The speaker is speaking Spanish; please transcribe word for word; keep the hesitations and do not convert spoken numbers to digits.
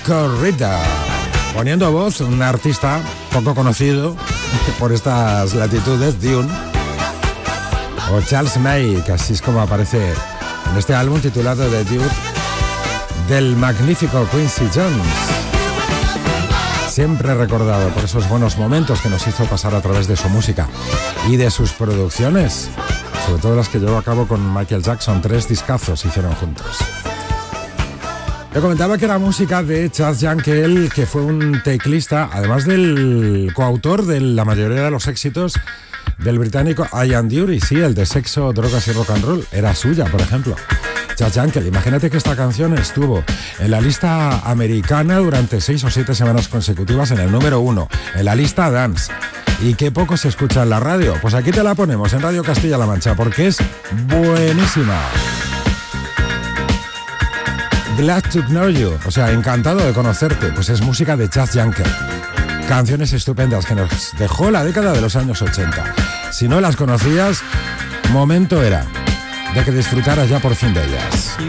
Corrida, poniendo voz un artista poco conocido por estas latitudes, Dune, o Charles May, que así es como aparece en este álbum titulado The Dude, del magnífico Quincy Jones, siempre recordado por esos buenos momentos que nos hizo pasar a través de su música y de sus producciones, sobre todo las que llevó a cabo con Michael Jackson. Tres discazos hicieron juntos. Yo comentaba que era música de Chad Jankel, que fue un teclista, además del coautor de la mayoría de los éxitos del británico Ian Dury. Sí, el de Sexo, Drogas y Rock and Roll era suya, por ejemplo. Chad Jankel, imagínate que esta canción estuvo en la lista americana durante seis o siete semanas consecutivas en el número uno, en la lista Dance. Y qué poco se escucha en la radio. Pues aquí te la ponemos en Radio Castilla-La Mancha, porque es buenísima. Glad to know you, o sea, encantado de conocerte, pues es música de Chad Jankel. Canciones estupendas que nos dejó la década de los años ochenta. Si no las conocías, momento era de que disfrutaras ya por fin de ellas.